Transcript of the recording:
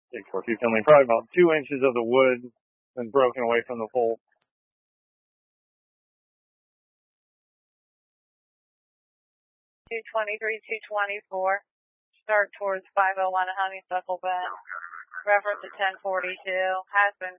642 Finley, probably about 2 inches of the wood been broken away from the pole. 223, 224. Start towards 501 Honeysuckle Bend. Reference at 1042. Has been